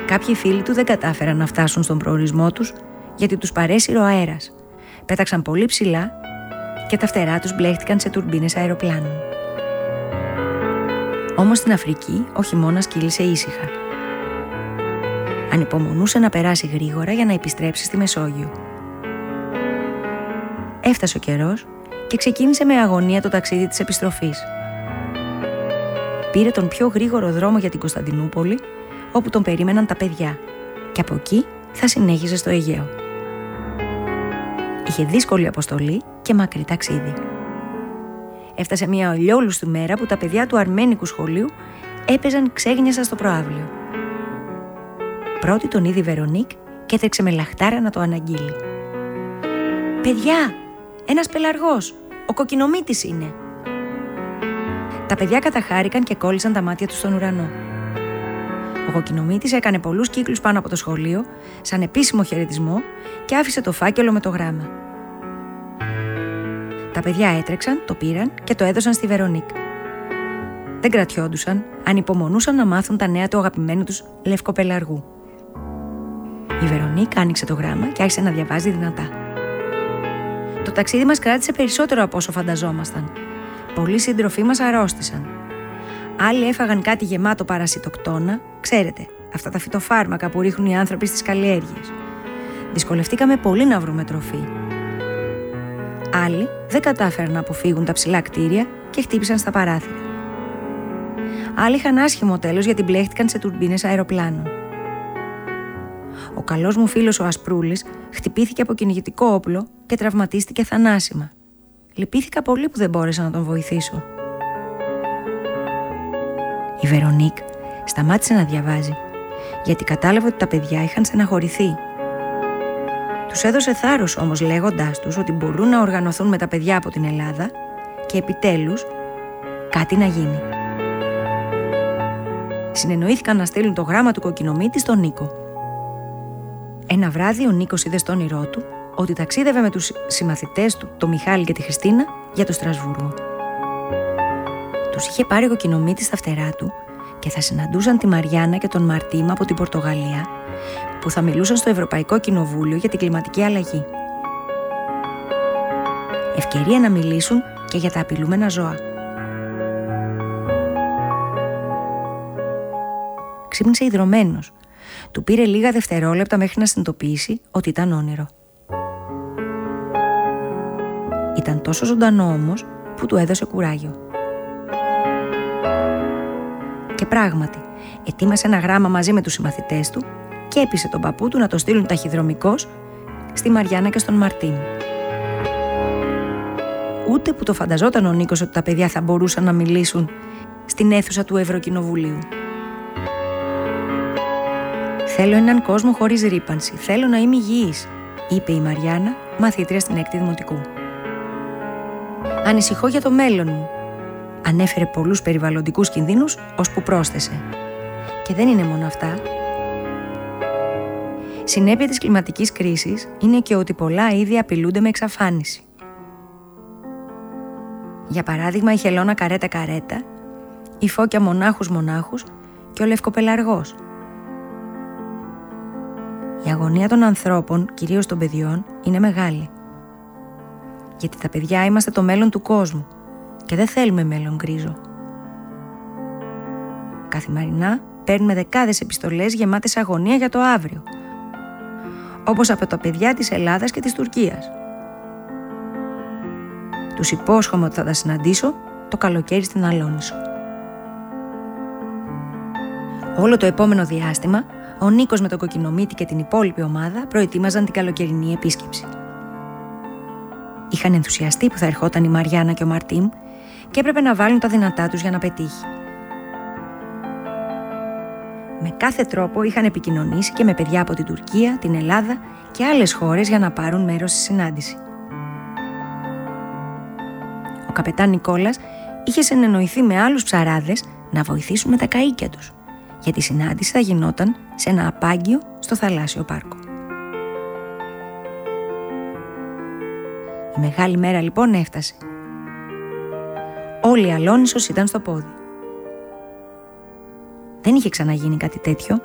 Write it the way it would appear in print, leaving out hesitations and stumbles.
Κάποιοι φίλοι του δεν κατάφεραν να φτάσουν στον προορισμό τους γιατί τους παρέσυρε ο αέρας. Πέταξαν πολύ ψηλά και τα φτερά τους μπλέχτηκαν σε τουρμπίνες αεροπλάνων. Όμως στην Αφρική ο χειμώνας κύλησε ήσυχα. Ανυπομονούσε να περάσει γρήγορα για να επιστρέψει στη Μεσόγειο. Έφτασε ο καιρός και ξεκίνησε με αγωνία το ταξίδι της επιστροφής. Πήρε τον πιο γρήγορο δρόμο για την Κωνσταντινούπολη, όπου τον περίμεναν τα παιδιά, και από εκεί θα συνέχιζε στο Αιγαίο. Είχε δύσκολη αποστολή και μακρύ ταξίδι. Έφτασε μια ολιόλουστη μέρα που τα παιδιά του αρμένικου σχολείου έπαιζαν ξέγνιασα στο προαύλιο. Πρώτη τον είδε η Βερονίκ και έτρεξε με λαχτάρα να το αναγγείλει. «Παιδιά, ένας πελαργός, ο Κοκκινομύτης είναι!» Τα παιδιά καταχάρηκαν και κόλλησαν τα μάτια τους στον ουρανό. Ο Κοκκινομύτης έκανε πολλούς κύκλους πάνω από το σχολείο, σαν επίσημο χαιρετισμό, και άφησε το φάκελο με το γράμμα. Τα παιδιά έτρεξαν, το πήραν και το έδωσαν στη Βερονίκ. Δεν κρατιόντουσαν, ανυπομονούσαν να μάθουν τα νέα του αγαπημένου τους λευκοπελαργού. Η Βερονίκ άνοιξε το γράμμα και άρχισε να διαβάζει δυνατά. Το ταξίδι μας κράτησε περισσότερο από όσο φανταζόμασταν. Πολλοί σύντροφοί μας αρρώστησαν. Άλλοι έφαγαν κάτι γεμάτο παρασιτοκτόνα, ξέρετε, αυτά τα φυτοφάρμακα που ρίχνουν οι άνθρωποι στις καλλιέργειες. Δυσκολευτήκαμε πολύ να βρούμε τροφή. Άλλοι δεν κατάφεραν να αποφύγουν τα ψηλά κτίρια και χτύπησαν στα παράθυρα. Άλλοι είχαν άσχημο τέλος γιατί μπλέχτηκαν σε τουρμπίνες αεροπλάνων. Ο καλός μου φίλος ο Ασπρούλης χτυπήθηκε από κυνηγητικό όπλο και τραυματίστηκε θανάσιμα. Λυπήθηκα πολύ που δεν μπόρεσα να τον βοηθήσω. Η Βερονίκ σταμάτησε να διαβάζει, γιατί κατάλαβε ότι τα παιδιά είχαν στεναχωρηθεί. Τους έδωσε θάρρος όμως λέγοντάς τους ότι μπορούν να οργανωθούν με τα παιδιά από την Ελλάδα και επιτέλους κάτι να γίνει. Συνεννοήθηκαν να στείλουν το γράμμα του Κοκκινομύτη στον Νίκο. Ένα βράδυ ο Νίκος είδε στο όνειρό του ότι ταξίδευε με τους συμμαθητές του, τον Μιχάλη και τη Χριστίνα, για το Στρασβούργο. Τους είχε πάρει ο Κοκκινομύτης στα φτερά του και θα συναντούσαν τη Μαριάννα και τον Μαρτίμα από την Πορτογαλία, που θα μιλούσαν στο Ευρωπαϊκό Κοινοβούλιο για την κλιματική αλλαγή. Ευκαιρία να μιλήσουν και για τα απειλούμενα ζώα. Ξύπνησε ιδρωμένος. Του πήρε λίγα δευτερόλεπτα μέχρι να συνειδητοποιήσει ότι ήταν όνειρο. Ήταν τόσο ζωντανό όμως που του έδωσε κουράγιο. Και πράγματι, ετοίμασε ένα γράμμα μαζί με τους συμμαθητές του και έπεισε τον παππού του να το στείλουν ταχυδρομικώς στη Μαριάννα και στον Μαρτίν. Ούτε που το φανταζόταν ο Νίκος ότι τα παιδιά θα μπορούσαν να μιλήσουν στην αίθουσα του Ευρωκοινοβουλίου. «Θέλω έναν κόσμο χωρίς ρύπανση. Θέλω να είμαι υγιής», είπε η Μαριάννα, μαθήτρια στην 6η Δημοτικού. «Ανησυχώ για το μέλλον μου», ανέφερε πολλούς περιβαλλοντικούς κινδύνους, ώσπου πρόσθεσε. Και δεν είναι μόνο αυτά. Συνέπεια της κλιματικής κρίσης είναι και ότι πολλά είδη απειλούνται με εξαφάνιση. Για παράδειγμα η χελώνα καρέτα-καρέτα, η φώκια μονάχους-μονάχους και ο λευκοπελαργός. Η αγωνία των ανθρώπων, κυρίως των παιδιών, είναι μεγάλη. Γιατί τα παιδιά είμαστε το μέλλον του κόσμου και δεν θέλουμε μέλλον γκρίζο. Καθημερινά παίρνουμε δεκάδες επιστολές γεμάτες αγωνία για το αύριο, όπως από τα παιδιά της Ελλάδας και της Τουρκίας. Τους υπόσχομαι ότι θα τα συναντήσω το καλοκαίρι στην Αλόνισο. Όλο το επόμενο διάστημα, ο Νίκος με τον Κοκκινομύτη και την υπόλοιπη ομάδα προετοίμαζαν την καλοκαιρινή επίσκεψη. Είχαν ενθουσιαστεί που θα ερχόταν η Μαριάννα και ο Μαρτίμ και έπρεπε να βάλουν τα δυνατά τους για να πετύχει. Με κάθε τρόπο είχαν επικοινωνήσει και με παιδιά από την Τουρκία, την Ελλάδα και άλλες χώρες για να πάρουν μέρος στη συνάντηση. Ο καπετάν Νικόλας είχε συνεννοηθεί με άλλους ψαράδες να βοηθήσουν με τα καΐκια τους, γιατί η συνάντηση θα γινόταν σε ένα απάγγιο στο θαλάσσιο πάρκο. Η μεγάλη μέρα λοιπόν έφτασε. Όλη η Αλόνισσος ήταν στο πόδι. Δεν είχε ξαναγίνει κάτι τέτοιο